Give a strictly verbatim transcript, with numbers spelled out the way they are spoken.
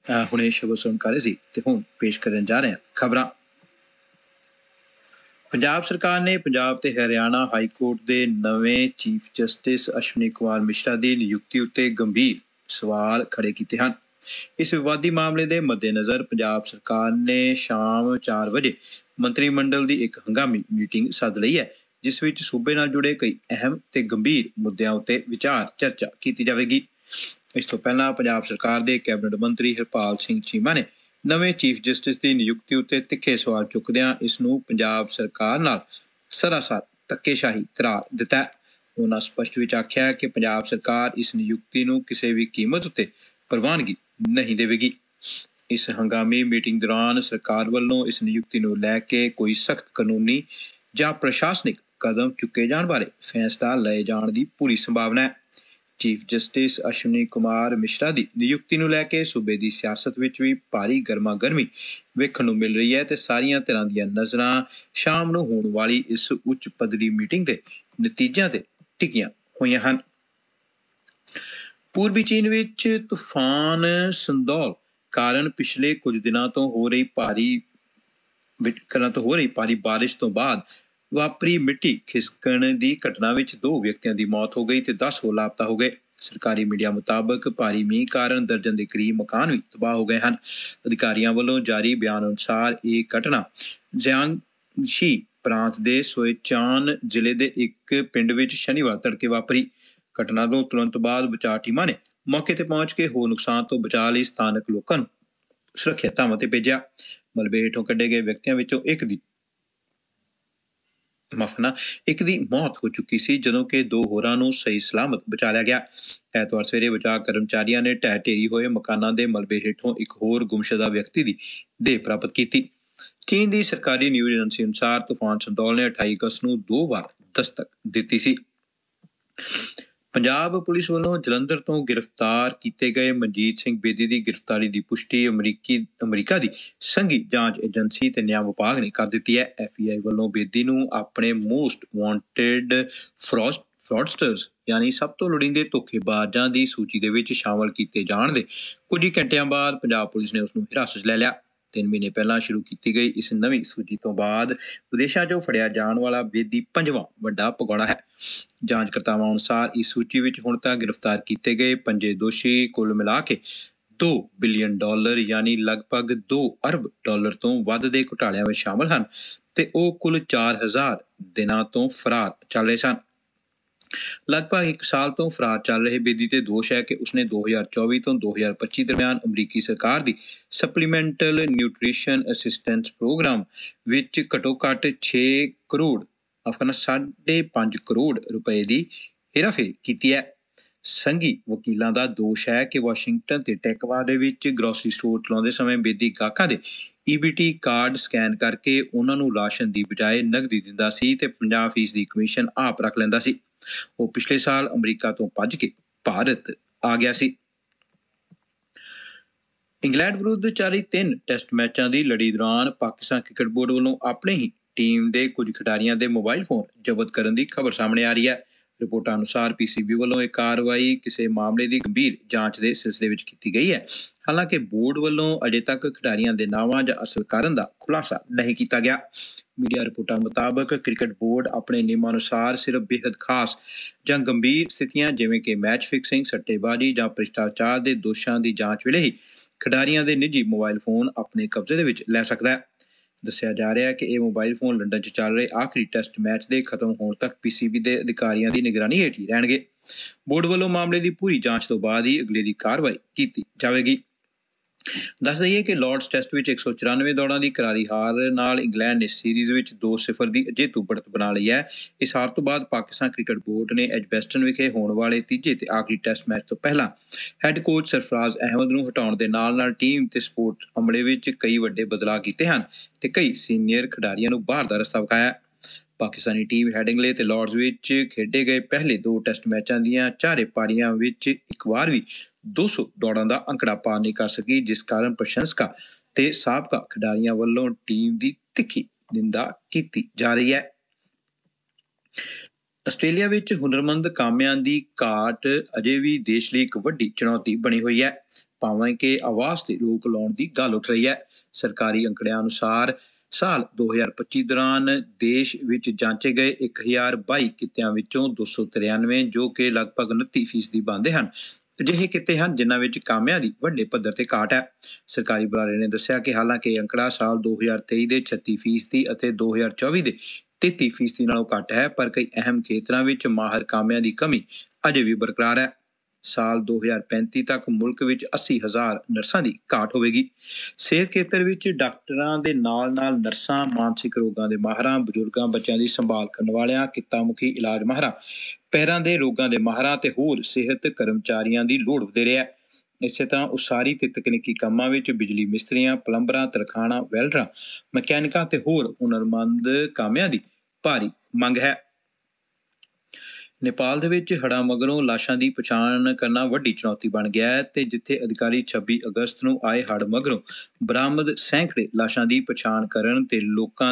ਹੁਣੇ ਸ਼ਬਦ ਸੁਣ ਕਰ ਰਹੇ ਸੀ ਤੇ ਹੁਣ ਪੇਸ਼ ਕਰਨ ਜਾ ਰਹੇ ਹਾਂ ਖਬਰਾਂ। ਪੰਜਾਬ ਸਰਕਾਰ ਨੇ ਪੰਜਾਬ ਤੇ ਹਰਿਆਣਾ ਹਾਈ ਕੋਰਟ ਦੇ ਨਵੇਂ ਚੀਫ ਜਸਟਿਸ ਅਸ਼ਵਨੀ ਕੁਮਾਰ ਮਿਸ਼ਰਾ ਦੀ ਨਿਯੁਕਤੀ ਉੱਤੇ ਗੰਭੀਰ ਸਵਾਲ ਖੜੇ ਕੀਤੇ ਹਨ। ਇਸ ਵਿਵਾਦੀ ਮਾਮਲੇ ਦੇ ਮੱਦੇਨਜ਼ਰ ਪੰਜਾਬ ਸਰਕਾਰ ਨੇ ਸ਼ਾਮ ਚਾਰ ਵਜੇ ਮੰਤਰੀ ਮੰਡਲ ਦੀ ਇੱਕ ਹੰਗਾਮੀ ਮੀਟਿੰਗ ਸੱਦ ਲਈ ਹੈ, ਜਿਸ ਵਿੱਚ ਸੂਬੇ ਨਾਲ ਜੁੜੇ ਕਈ ਅਹਿਮ ਤੇ ਗੰਭੀਰ ਮੁੱਦਿਆਂ ਉੱਤੇ ਵਿਚਾਰ ਚਰਚਾ ਕੀਤੀ ਜਾਵੇਗੀ। ਇਸ ਤੋਂ ਪਹਿਲਾਂ ਪੰਜਾਬ ਸਰਕਾਰ ਦੇ ਕੈਬਨਿਟ ਮੰਤਰੀ ਹਰਪਾਲ ਸਿੰਘ ਚੀਮਾ ਨੇ ਨਵੇਂ ਚੀਫ ਜਸਟਿਸ ਦੀ ਨਿਯੁਕਤੀ ਉੱਤੇ ਤਿੱਖੇ ਸਵਾਲ ਚੁੱਕਦਿਆਂ ਇਸ ਨੂੰ ਪੰਜਾਬ ਸਰਕਾਰ ਨਾਲ ਸਰਾਸਰ ਧੱਕੇਸ਼ਾਹੀ ਕਰਾਰ ਦਿੱਤਾ ਹੈ। ਉਹਨਾਂ ਸਪਸ਼ਟ ਵਿੱਚ ਆਖਿਆ ਕਿ ਪੰਜਾਬ ਸਰਕਾਰ ਇਸ ਨਿਯੁਕਤੀ ਨੂੰ ਕਿਸੇ ਵੀ ਕੀਮਤ ਉੱਤੇ ਪ੍ਰਵਾਨਗੀ ਨਹੀਂ ਦੇਵੇਗੀ। ਇਸ ਹੰਗਾਮੀ ਮੀਟਿੰਗ ਦੌਰਾਨ ਸਰਕਾਰ ਵੱਲੋਂ ਇਸ ਨਿਯੁਕਤੀ ਨੂੰ ਲੈ ਕੇ ਕੋਈ ਸਖਤ ਕਾਨੂੰਨੀ ਜਾਂ ਪ੍ਰਸ਼ਾਸਨਿਕ ਕਦਮ ਚੁੱਕੇ ਜਾਣ ਬਾਰੇ ਫੈਸਲਾ ਲਏ ਜਾਣ ਦੀ ਪੂਰੀ ਸੰਭਾਵਨਾ ਹੈ। ਚੀਫ ਜਸਟਿਸ ਅਸ਼ਵਨੀ ਕੁਮਾਰ ਮਿਸ਼ਰਾ ਦੀ ਨਿਯੁਕਤੀ ਨੂੰ ਲੈ ਕੇ ਸੂਬੇ ਦੀ ਸਿਆਸਤ ਵਿੱਚ ਵੀ ਭਾਰੀ ਗਰਮਾ ਗਰਮੀ ਵੇਖਣ ਨੂੰ ਮਿਲ ਰਹੀ ਹੈ ਤੇ ਸਾਰੀਆਂ ਤਰ੍ਹਾਂ ਦੀਆਂ ਨਜ਼ਰਾਂ ਸ਼ਾਮ ਨੂੰ ਹੋਣ ਵਾਲੀ ਇਸ ਉੱਚ ਪੱਧਰੀ ਮੀਟਿੰਗ ਦੇ ਨਤੀਜਿਆਂ ਤੇ ਟਿਕੀਆਂ ਹੋਈਆਂ ਹਨ। ਪੂਰਬੀ ਚੀਨ ਵਿੱਚ ਤੂਫਾਨ ਸੰਦੌਲ ਕਾਰਨ ਪਿਛਲੇ ਕੁਝ ਦਿਨਾਂ ਤੋਂ ਹੋ ਰਹੀ ਭਾਰੀ ਵਿਕਰਾਂ ਤੋਂ ਹੋ ਰਹੀ ਭਾਰੀ ਬਾਰਿਸ਼ ਤੋਂ ਬਾਅਦ ਵਾਪਰੀ ਮਿੱਟੀ ਖਿਸਕਣ ਦੀ ਘਟਨਾ ਵਿੱਚ ਦੋ ਵਿਅਕਤੀਆਂ ਦੀ ਮੌਤ ਹੋ ਗਈ ਤੇ ਦਸ ਹੋਰ ਲਾਪਤਾ ਹੋ ਗਏ। ਸਰਕਾਰੀ ਮੀਡੀਆ ਮੁਤਾਬਕ ਭਾਰੀ ਮੀਂਹ ਕਾਰਨ ਦਰਜਨ ਦੇ ਕਰੀਬ ਮਕਾਨ ਵੀ ਤਬਾਹ ਹੋ ਗਏ ਹਨ। ਅਧਿਕਾਰੀਆਂ ਵੱਲੋਂ ਜਾਰੀ ਬਿਆਨ ਅਨੁਸਾਰ ਇਹ ਘਟਨਾ ਜਿਆਂਗਸ਼ੀ ਪ੍ਰਾਂਤ ਦੇ ਸੋਏਚਾਨ ਜ਼ਿਲ੍ਹੇ ਦੇ ਇੱਕ ਪਿੰਡ ਵਿੱਚ ਸ਼ਨੀਵਾਰ ਤੜਕੇ ਵਾਪਰੀ। ਘਟਨਾ ਤੋਂ ਤੁਰੰਤ ਬਾਅਦ ਬਚਾਅ ਟੀਮਾਂ ਨੇ ਮੌਕੇ ਤੇ ਪਹੁੰਚ ਕੇ ਹੋਰ ਨੁਕਸਾਨ ਤੋਂ ਬਚਾਅ ਲਈ ਸਥਾਨਕ ਲੋਕਾਂ ਨੂੰ ਸੁਰੱਖਿਅਤ ਥਾਵਾਂ ਤੇ ਭੇਜਿਆ। ਮਲਬੇ ਹੇਠੋਂ ਕੱਢੇ ਗਏ ਵਿਅਕਤੀਆਂ ਵਿੱਚੋਂ ਇੱਕ ਦੀ ਮਾਫਨਾ ਇੱਕ ਦੀ ਮੌਤ ਹੋ ਚੁੱਕੀ ਸੀ, ਜਦੋਂ ਕਿ ਦੋ ਹੋਰਾਂ ਨੂੰ ਸਹੀ ਸਲਾਮਤ ਬਚਾ ਲਿਆ ਗਿਆ। ਐਤਵਾਰ ਸਵੇਰੇ ਬਚਾਅ ਕਰਮਚਾਰੀਆਂ ਨੇ ਢਹਿ ਢੇਰੀ ਹੋਏ ਮਕਾਨਾਂ ਦੇ ਮਲਬੇ ਹੇਠੋਂ ਇੱਕ ਹੋਰ ਗੁੰਮਸ਼ੁਦਾ ਵਿਅਕਤੀ ਦੀ ਦੇਹ ਪ੍ਰਾਪਤ ਕੀਤੀ। ਚੀਨ ਦੀ ਸਰਕਾਰੀ ਨਿਊਜ਼ ਏਜੰਸੀ ਅਨੁਸਾਰ ਤੂਫਾਨ ਸੰਦੌਲ ਨੇ ਅਠਾਈ ਅਗਸਤ ਨੂੰ ਦੋ ਵਾਰ ਦਸਤਕ ਦਿੱਤੀ ਸੀ। ਪੰਜਾਬ ਪੁਲਿਸ ਵੱਲੋਂ ਜਲੰਧਰ ਤੋਂ ਗ੍ਰਿਫਤਾਰ ਕੀਤੇ ਗਏ ਮਨਜੀਤ ਸਿੰਘ ਬੇਦੀ ਦੀ ਗ੍ਰਿਫਤਾਰੀ ਦੀ ਪੁਸ਼ਟੀ ਅਮਰੀਕੀ ਅਮਰੀਕਾ ਦੀ ਸੰਘੀ ਜਾਂਚ ਏਜੰਸੀ ਤੇ ਨਿਆਂ ਵਿਭਾਗ ਨੇ ਕਰ ਦਿੱਤੀ ਹੈ। ਐਫ ਬੀ ਆਈ ਵੱਲੋਂ ਬੇਦੀ ਨੂੰ ਆਪਣੇ ਮੋਸਟ ਵਾਂਟਡ ਫਰੋਸਟ ਫਰਾਡਸਟਰਸ ਯਾਨੀ ਸਭ ਤੋਂ ਲੋੜੀਂਦੇ ਧੋਖੇਬਾਜ਼ਾਂ ਦੀ ਸੂਚੀ ਦੇ ਵਿੱਚ ਸ਼ਾਮਲ ਕੀਤੇ ਜਾਣ ਦੇ ਕੁਝ ਹੀ ਘੰਟਿਆਂ ਬਾਅਦ ਪੰਜਾਬ ਪੁਲਿਸ ਨੇ ਉਸ ਨੂੰ ਹਿਰਾਸਤ 'ਚ ਲੈ ਲਿਆ। ਤਿੰਨ ਮਹੀਨੇ ਪਹਿਲਾਂ ਸ਼ੁਰੂ ਕੀਤੀ ਗਈ ਇਸ ਨਵੀਂ ਸੂਚੀ ਤੋਂ ਬਾਅਦ ਵਿਦੇਸ਼ਾਂ 'ਚੋਂ ਫੜਿਆ ਜਾਣ ਵਾਲਾ ਬੇਦੀ ਪੰਜਵਾਂ ਵੱਡਾ ਭਗੌੜਾ ਹੈ। ਜਾਂਚਕਰਤਾਵਾਂ ਅਨੁਸਾਰ ਇਸ ਸੂਚੀ ਵਿੱਚ ਹੁਣ ਤੱਕ ਗ੍ਰਿਫਤਾਰ ਕੀਤੇ ਗਏ ਪੰਜੇ ਦੋਸ਼ੀ ਕੁੱਲ ਮਿਲਾ ਕੇ ਦੋ ਬਿਲੀਅਨ ਡਾਲਰ ਯਾਨੀ ਲਗਭਗ ਦੋ ਅਰਬ ਡਾਲਰ ਤੋਂ ਵੱਧ ਦੇ ਘੁਟਾਲਿਆਂ ਵਿੱਚ ਸ਼ਾਮਲ ਹਨ ਤੇ ਉਹ ਕੁੱਲ ਚਾਰ ਹਜ਼ਾਰ ਦਿਨਾਂ ਤੋਂ ਫਰਾਰ ਚੱਲ ਰਹੇ ਸਨ। ਲਗਭਗ ਇੱਕ ਸਾਲ ਤੋਂ ਫਰਾਰ ਚੱਲ ਰਹੇ ਬੇਦੀ ਤੇ ਦੋਸ਼ ਹੈ ਕਿ ਉਸਨੇ ਦੋ ਹਜ਼ਾਰ ਚੌਵੀ ਤੋਂ ਦੋ ਹਜ਼ਾਰ ਪੱਚੀ ਦਰਮਿਆਨ ਅਮਰੀਕੀ ਸਰਕਾਰ ਦੀ ਸਪਲੀਮੈਂਟਲ ਨਿਊਟ੍ਰੀਸ਼ਨ ਅਸਿਸਟੈਂਸ ਪ੍ਰੋਗਰਾਮ ਵਿੱਚ ਘੱਟੋ ਘੱਟ ਛੇ ਕਰੋੜ ਅਫਗਾਨ ਸਾਢੇ ਪੰਜ ਕਰੋੜ ਰੁਪਏ ਦੀ ਹੇਰਾਫੇਰੀ ਕੀਤੀ ਹੈ। ਸੰਘੀ ਵਕੀਲਾਂ ਦਾ ਦੋਸ਼ ਹੈ ਕਿ ਵਾਸ਼ਿੰਗਟਨ ਤੇ ਟੈਕਵਾ ਦੇ ਵਿੱਚ ਗਰੋਸਰੀ ਸਟੋਰ ਚਲਾਉਂਦੇ ਸਮੇਂ ਬੇਦੀ ਗਾਹਕਾਂ ਦੇ E B T card scan ਕਰਕੇ ਉਹਨਾਂ ਨੂੰ ਰਾਸ਼ਨ ਦੀ ਬਜਾਏ ਨਕਦੀ ਦਿੰਦਾ ਸੀ ਤੇ ਪੰਜਾਹ ਫੀਸਦ ਦੀ ਕਮਿਸ਼ਨ ਆਪ ਰੱਖ ਲੈਂਦਾ ਸੀ। ਉਹ ਪਿਛਲੇ ਸਾਲ ਅਮਰੀਕਾ ਤੋਂ ਭੱਜ ਕੇ ਭਾਰਤ ਆ ਗਿਆ ਸੀ। ਇੰਗਲੈਂਡ ਵਿਰੁੱਧ ਜਾਰੀ ਤਿੰਨ ਟੈਸਟ ਮੈਚਾਂ ਦੀ ਲੜੀ ਦੌਰਾਨ ਪਾਕਿਸਤਾਨ ਕ੍ਰਿਕਟ ਬੋਰਡ ਵੱਲੋਂ ਆਪਣੇ ਹੀ ਟੀਮ ਦੇ ਕੁਝ ਖਿਡਾਰੀਆਂ ਦੇ ਮੋਬਾਈਲ ਫੋਨ ਜ਼ਬਤ ਕਰਨ ਦੀ ਖਬਰ ਸਾਹਮਣੇ ਆ ਰਹੀ ਹੈ। ਰਿਪੋਰਟਾਂ ਅਨੁਸਾਰ ਪੀ ਸੀ ਬੀ ਵੱਲੋਂ ਇਹ ਕਾਰਵਾਈ ਕਿਸੇ ਮਾਮਲੇ ਦੀ ਗੰਭੀਰ ਜਾਂਚ ਦੇ ਸਿਲਸਿਲੇ ਵਿੱਚ ਕੀਤੀ ਗਈ ਹੈ। ਹਾਲਾਂਕਿ ਬੋਰਡ ਵੱਲੋਂ ਅਜੇ ਤੱਕ ਖਿਡਾਰੀਆਂ ਦੇ ਨਾਵਾਂ ਜਾਂ ਅਸਲ ਕਾਰਨ ਦਾ ਖੁਲਾਸਾ ਨਹੀਂ ਕੀਤਾ ਗਿਆ। ਮੀਡੀਆ ਰਿਪੋਰਟਾਂ ਮੁਤਾਬਕ ਕ੍ਰਿਕਟ ਬੋਰਡ ਆਪਣੇ ਨਿਯਮਾਂ ਅਨੁਸਾਰ ਸਿਰਫ ਬੇਹੱਦ ਖਾਸ ਜਾਂ ਗੰਭੀਰ ਸਥਿਤੀਆਂ ਜਿਵੇਂ ਕਿ ਮੈਚ ਫਿਕਸਿੰਗ, ਸੱਟੇਬਾਜ਼ੀ ਜਾਂ ਭ੍ਰਿਸ਼ਟਾਚਾਰ ਦੇ ਦੋਸ਼ਾਂ ਦੀ ਜਾਂਚ ਵੇਲੇ ਹੀ ਖਿਡਾਰੀਆਂ ਦੇ ਨਿੱਜੀ ਮੋਬਾਈਲ ਫੋਨ ਆਪਣੇ ਕਬਜ਼ੇ ਦੇ ਵਿੱਚ ਲੈ ਸਕਦਾ ਹੈ। ਦੱਸਿਆ ਜਾ ਰਿਹਾ ਹੈ ਕਿ ਇਹ ਮੋਬਾਈਲ ਫੋਨ ਲੰਡਨ 'ਚ ਚੱਲ ਰਹੇ ਆਖਰੀ ਟੈਸਟ ਮੈਚ ਦੇ ਖਤਮ ਹੋਣ ਤੱਕ ਪੀ ਸੀ ਬੀ ਦੇ ਅਧਿਕਾਰੀਆਂ ਦੀ ਨਿਗਰਾਨੀ ਹੇਠ ਹੀ ਰਹਿਣਗੇ। ਬੋਰਡ ਵੱਲੋਂ ਮਾਮਲੇ ਦੀ ਪੂਰੀ ਜਾਂਚ ਤੋਂ ਬਾਅਦ ਹੀ ਅਗਲੇਰੀ ਕਾਰਵਾਈ ਕੀਤੀ ਜਾਵੇਗੀ। ਦੱਸ ਦਈਏ ਕਿ ਲਾਰਡਸ ਟੈਸਟ ਵਿੱਚ ਇੱਕ ਸੌ ਚੁਰਾਨਵੇਂ ਦੌੜਾਂ ਦੀ ਕਰਾਰੀ ਹਾਰ ਨਾਲ ਇੰਗਲੈਂਡ ਨੇ ਸੀਰੀਜ਼ ਵਿੱਚ ਦੋ ਸਿਫਰ ਦੀ ਅਜੇਤੂ बढ़त ਬਣਾ ਲਈ ਹੈ। ਇਸ ਹਾਰ ਤੋਂ ਬਾਅਦ ਪਾਕਿਸਤਾਨ ਕ੍ਰਿਕਟ ਬੋਰਡ ਨੇ ਐਜਬੈਸਟਨ ਵਿਖੇ ਹੋਣ ਵਾਲੇ ਤੀਜੇ ਤੇ ਆਖਰੀ ਟੈਸਟ ਮੈਚ ਤੋਂ ਪਹਿਲਾਂ ਹੈੱਡ ਕੋਚ ਸਰਫਰਾਜ਼ ਅਹਿਮਦ ਨੂੰ ਹਟਾਉਣ ਦੇ ਨਾਲ ਨਾਲ ਟੀਮ ਤੇ ਸਪੋਰਟ ਅਮਲੇ ਵਿੱਚ ਕਈ ਵੱਡੇ ਬਦਲਾਅ ਕੀਤੇ ਹਨ ਤੇ ਕਈ ਸੀਨੀਅਰ ਖਿਡਾਰੀਆਂ ਨੂੰ ਬਾਹਰ ਦਾ ਰਸਤਾ ਵਿਖਾਇਆ। ਪਾਕਿਸਤਾਨੀ ਟੀਮ ਹੈਡਿੰਗਲੇ ਤੇ ਲਾਰਡਸ ਵਿੱਚ ਖੇਡੇ ਗਏ ਪਹਿਲੇ ਦੋ ਟੈਸਟ ਮੈਚਾਂ ਦੀਆਂ ਚਾਰੇ ਪਾਰੀਆਂ ਵਿੱਚ ਇੱਕ ਵਾਰ ਵੀ ਦੋ ਸੌ ਦੌੜਾਂ ਦਾ ਅੰਕੜਾ ਪਾਰ ਨਹੀਂ ਕਰ ਸਕੀ, ਜਿਸ ਕਾਰਨ ਪ੍ਰਸ਼ੰਸਕਾਂ ਤੇ ਸਾਬਕਾ ਖਿਡਾਰੀਆਂ ਵੱਲੋਂ ਟੀਮ ਦੀ ਤਿੱਖੀ ਨਿੰਦਾ ਕੀਤੀ ਜਾ ਰਹੀ ਹੈ। ਆਸਟ੍ਰੇਲੀਆ ਵਿੱਚ ਹੁਨਰਮੰਦ ਕਾਮਿਆਂ ਦੀ ਘਾਟ ਅਜੇ ਵੀ ਦੇਸ਼ ਲਈ ਇੱਕ ਵੱਡੀ ਚੁਣੌਤੀ ਬਣੀ ਹੋਈ ਹੈ। ਭਾਵੇਂ ਕਿ ਆਵਾਸ ਤੇ ਰੋਕ ਲਾਉਣ ਦੀ ਗੱਲ ਉੱਠ ਰਹੀ ਹੈ। ਸਰਕਾਰੀ ਅੰਕੜਿਆਂ ਅਨੁਸਾਰ ਸਾਲ ਦੋ ਹਜ਼ਾਰ ਪੱਚੀ ਦੌਰਾਨ ਦੇਸ਼ ਵਿੱਚ ਜਾਂਚੇ ਗਏ ਇੱਕ ਹਜ਼ਾਰ ਬਾਈ ਕਿੱਤਿਆਂ ਵਿੱਚੋਂ ਦੋ ਸੌ ਤਰਿਆਨਵੇਂ, ਜੋ ਕਿ ਲਗਭਗ ਉਨੱਤੀ ਫੀਸਦੀ ਬਣਦੇ ਹਨ, ਅਜਿਹੇ ਕਿੱਤੇ ਹਨ ਜਿਨ੍ਹਾਂ ਵਿੱਚ ਕਾਮਿਆਂ ਦੀ ਵੱਡੇ ਪੱਧਰ ਤੇ ਘਾਟ ਹੈ। ਸਰਕਾਰੀ ਬੁਲਾਰੇ ਨੇ ਦੱਸਿਆ ਕਿ ਹਾਲਾਂਕਿ ਇਹ ਅੰਕੜਾ ਸਾਲ ਦੋ ਹਜ਼ਾਰ ਤੇਈ ਦੇ ਛੱਤੀ ਫੀਸਦੀ ਅਤੇ ਦੋ ਹਜ਼ਾਰ ਚੌਵੀ ਦੇ ਤੇਤੀ ਫੀਸਦੀ ਨਾਲੋਂ ਘੱਟ ਹੈ, ਪਰ ਕਈ ਅਹਿਮ ਖੇਤਰਾਂ ਵਿੱਚ ਮਾਹਰ ਕਾਮਿਆਂ ਦੀ ਕਮੀ ਅਜੇ ਵੀ ਬਰਕਰਾਰ ਹੈ। ਸਾਲ ਦੋ ਹਜ਼ਾਰ ਪੈਂਤੀ ਤੱਕ ਮੁਲਕ ਵਿੱਚ ਅੱਸੀ ਹਜ਼ਾਰ ਨਰਸਾਂ ਦੀ ਘਾਟ ਹੋਵੇਗੀ। ਸਿਹਤ ਖੇਤਰ ਵਿੱਚ ਡਾਕਟਰਾਂ ਦੇ ਨਾਲ ਨਾਲ ਨਰਸਾਂ, ਮਾਨਸਿਕ ਰੋਗਾਂ ਦੇ ਮਾਹਰਾਂ, ਬਜ਼ੁਰਗਾਂ, ਬੱਚਿਆਂ ਦੀ ਸੰਭਾਲ ਕਰਨ ਵਾਲਿਆਂ, ਕਿੱਤਾ ਮੁਖੀ ਇਲਾਜ ਮਾਹਰਾਂ, ਪੈਰਾਂ ਦੇ ਰੋਗਾਂ ਦੇ ਮਾਹਰਾਂ ਤੇ ਹੋਰ ਸਿਹਤ ਕਰਮਚਾਰੀਆਂ ਦੀ ਲੋੜ ਵਧੇਰੇ ਹੈ। ਇਸੇ ਤਰ੍ਹਾਂ ਉਸਾਰੀ ਤੇ ਤਕਨੀਕੀ ਕੰਮਾਂ ਵਿੱਚ ਬਿਜਲੀ ਮਿਸਤਰੀਆਂ, ਪਲੰਬਰਾਂ, ਤਰਖਾਣਾਂ, ਵੈਲਡਰਾਂ, ਮਕੈਨਿਕਾਂ ਤੇ ਹੋਰ ਹੁਨਰਮੰਦ ਕਾਮਿਆਂ ਦੀ ਭਾਰੀ ਮੰਗ ਹੈ। ਨੇਪਾਲ ਦੇ ਵਿੱਚ ਹੜ੍ਹਾਂ ਮਗਰੋਂ ਲਾਸ਼ਾਂ ਦੀ ਪਛਾਣ ਕਰਨਾ ਵੱਡੀ ਚੁਣੌਤੀ ਬਣ ਗਿਆ ਹੈ ਤੇ ਜਿੱਥੇ ਅਧਿਕਾਰੀ ਛੱਬੀ ਅਗਸਤ ਨੂੰ ਆਏ ਹੜ੍ਹ ਮਗਰੋਂ ਬਰਾਮਦ ਸੈਂਕੜੇ ਲਾਸ਼ਾਂ ਦੀ ਪਛਾਣ ਕਰਨ ਤੇ ਲੋਕਾਂ